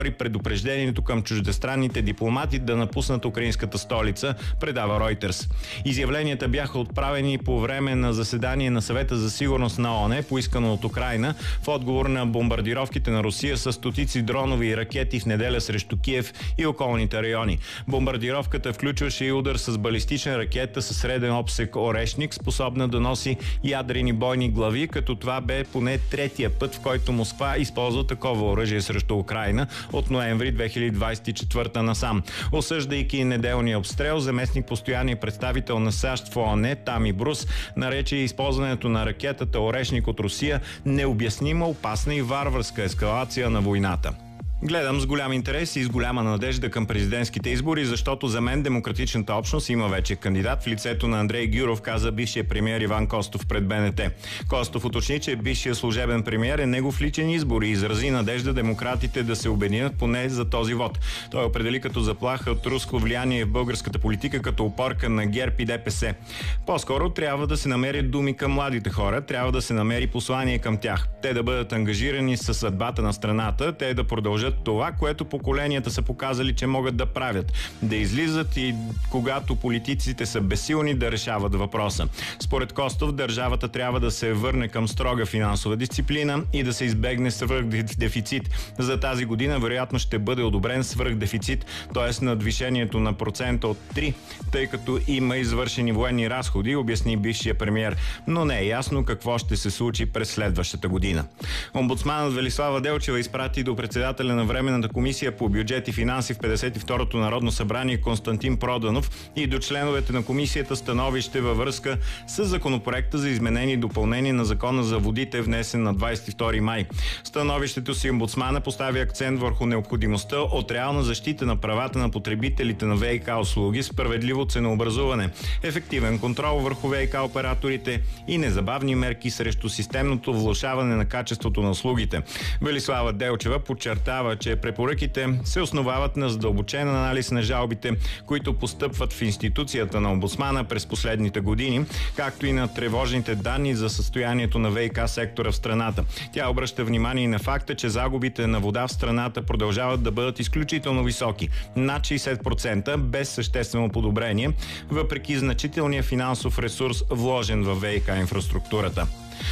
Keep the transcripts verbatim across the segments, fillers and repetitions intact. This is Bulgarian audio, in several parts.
предупреждението към чуждестранните дипломати да напуснат украинската столица, предава Reuters. Изявленията бяха отправени по време на заседание на Съвета за сигурност на ООН, поискано от Украйна, в отговор на бомбардировките на Русия с стотици дронови и ракети в неделя срещу Киев и околните райони. Бомбардировката включваше и удар с балистична ракета със среден обсек Орешник, способна да носи ядрени бойни глави, като това бе поне третия път, в който Москва използва такова оръжие срещу Украйна от ноември две хиляди двадесет и четвърта насам. Осъждайки неделния обстрел, заместник постоянния представител на САЩ в ООН Тами Брус нарече използването на ракетата Орешник от Русия необяснима, опасна и варварска ескалация на войната. Гледам с голям интерес и с голяма надежда към президентските избори, защото за мен демократичната общност има вече кандидат в лицето на Андрей Гюров, каза бившия премиер Иван Костов пред БНТ. Костов уточни, че бившия служебен премиер е негов личен избор и изрази надежда демократите да се обединят поне за този вод. Той определи като заплаха от руско влияние в българската политика като опорка на ГЕРБ и ДПС. По-скоро трябва да се намерят думи към младите хора, трябва да се намери послание към тях. Те да бъдат ангажирани със съдбата на страната, те да продължат това, което поколенията са показали, че могат да правят. Да излизат и когато политиците са безсилни, да решават въпроса. Според Костов, държавата трябва да се върне към строга финансова дисциплина и да се избегне свръхдефицит. За тази година вероятно ще бъде одобрен свръхдефицит, т.е. надвишението на процента от три, тъй като има извършени военни разходи, обясни бившия премиер, но не е ясно какво ще се случи през следващата година. Омбудсманът Велислава Делчева изпрати до председателя на Временната комисия по бюджет и финанси в петдесет и второто Народно събрание Константин Проданов и до членовете на комисията становище във връзка с законопроекта за изменение и допълнение на Закона за водите, внесен на двадесет и втори май. Становището си омбудсмана постави акцент върху необходимостта от реална защита на правата на потребителите на ВиК услуги, справедливо ценообразуване, ефективен контрол върху ВиК операторите и незабавни мерки срещу системното влошаване на качеството на услугите. Велислава Делчева подчертава, че препоръките се основават на задълбочен анализ на жалбите, които постъпват в институцията на омбудсмана през последните години, както и на тревожните данни за състоянието на ВиК сектора в страната. Тя обръща внимание и на факта, че загубите на вода в страната продължават да бъдат изключително високи – над шейсет процента, без съществено подобрение, въпреки значителния финансов ресурс, вложен в ВиК инфраструктурата.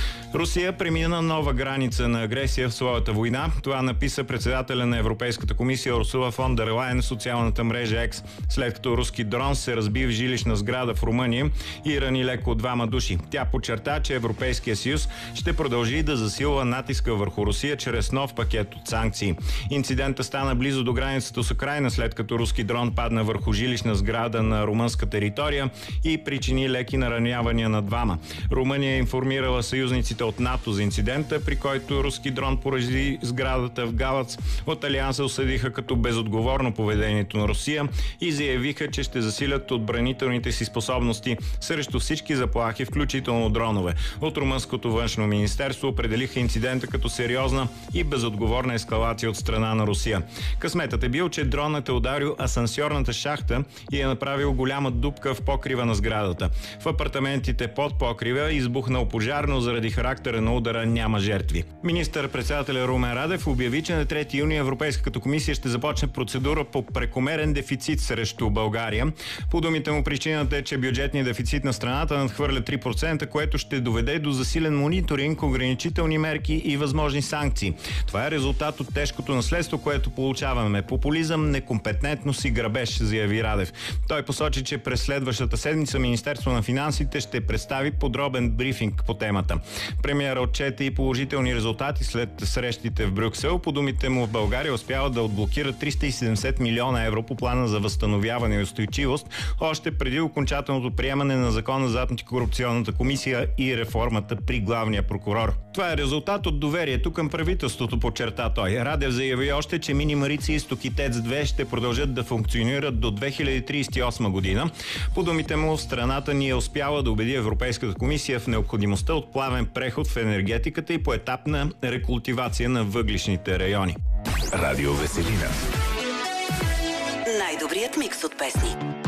Русия премина нова граница на агресия в своята война. Това написа председателя на Европейската комисия Урсула фон дер Лайен в социалната мрежа X, след като руски дрон се разби в жилищна сграда в Румъния и рани леко двама души. Тя подчерта, че Европейския съюз ще продължи да засилва натиска върху Русия чрез нов пакет от санкции. Инцидентът стана близо до границата с Украйна, след като руски дрон падна върху жилищна сграда на румънска територия и причини леки наранявания на двама. Румъния е информирала съюзниците от НАТО за инцидента, при който руски дрон поражи сградата в Галац. От Алианса осъдиха като безотговорно поведението на Русия и заявиха, че ще засилят отбранителните си способности срещу всички заплахи, включително дронове. От румънското външно министерство определиха инцидента като сериозна и безотговорна ескалация от страна на Русия. Късметът е бил, че дронът е ударил асансьорната шахта и е направил голяма дупка в покрива на сградата. В апартаментите под покрива избухнал пожар, но заради характера на удара няма жертви. Министър-председателя Румен Радев обяви, че на трети юни Европейската комисия ще започне процедура по прекомерен дефицит срещу България. По думите му, причината е, че бюджетният дефицит на страната надхвърля три процента, което ще доведе до засилен мониторинг, ограничителни мерки и възможни санкции. Това е резултат от тежкото наследство, което получаваме. Популизъм, некомпетентност и грабеж, заяви Радев. Той посочи, че през следващата седмица Министерство на финансите ще представи подробен брифинг по темата. Премиера отчете и положителни резултати след срещите в Брюксел. По думите му, в България успява да отблокира триста и седемдесет милиона евро по плана за възстановяване и устойчивост, още преди окончателното приемане на Закона за антикорупционната комисия и реформата при главния прокурор. Това е резултат от доверието към правителството, подчерта той. Радев заяви още, че Мини Марица изток и ТЕЦ две ще продължат да функционират до две хиляди тридесет и осма година. По думите му, в страната ни е успяла да убеди Европейската комисия в необходимостта от плавен преход в енергетиката и поетапна рекултивация на въглищните райони. Радио Веселина. Най-добрият микс от песни.